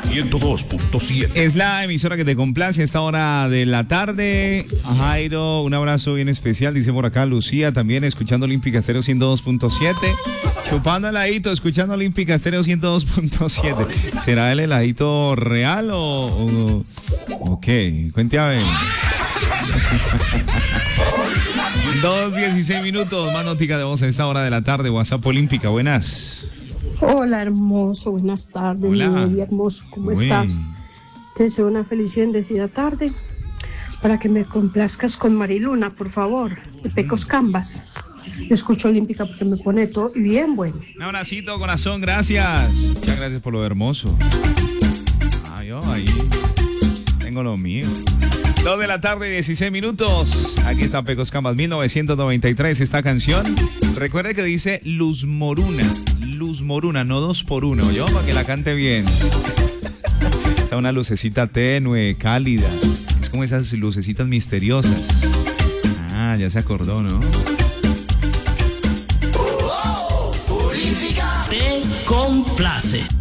102.7. Es la emisora que te complace a esta hora de la tarde. Jairo, un abrazo bien especial, dice por acá Lucía, también escuchando Olímpica Estéreo 102.7. Chupando heladito, escuchando Olímpica Estéreo 102.7. ¿Será el heladito real o qué? Cuente a ver. 2:16 minutos, más notica de voz a esta hora de la tarde. WhatsApp Olímpica, buenas. Hola, hermoso, buenas tardes. Hola. Mi vida, hermoso, ¿cómo estás? Te deseo una feliz y bendecida tarde para que me complazcas con Mariluna, por favor, de Pecos Cambas. Yo escucho Olímpica porque me pone todo bien bueno. Un abracito, corazón, gracias. Muchas gracias por lo hermoso. Yo ahí tengo lo mío. 2 de la tarde, 16 minutos. Aquí está Pecos Cambas, 1993, esta canción. Recuerde que dice Luz Moruna, no 2x1, ¿yo? Para que la cante bien. Está una lucecita tenue, cálida. Es como esas lucecitas misteriosas. Ah, ya se acordó, ¿no? Te complace.